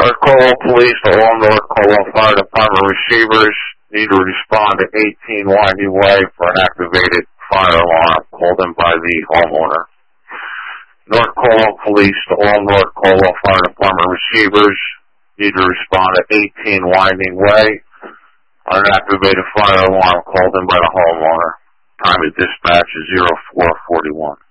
North Caldwell Police, to all North Caldwell Fire Department receivers need to respond to 18 Winding Way for an activated fire alarm called in by the homeowner. North Caldwell Police, to all North Caldwell Fire Department receivers need to respond to 18 Winding Way on an activated fire alarm called in by the homeowner. Time of dispatch is 0441.